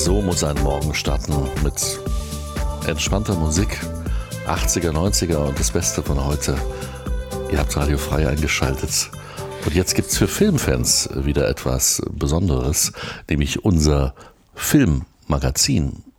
So muss ein Morgen starten mit entspannter Musik, 80er, 90er und das Beste von heute. Ihr habt Radio Frei eingeschaltet. Und jetzt gibt's für Filmfans wieder etwas Besonderes, nämlich unser Filmmagazin.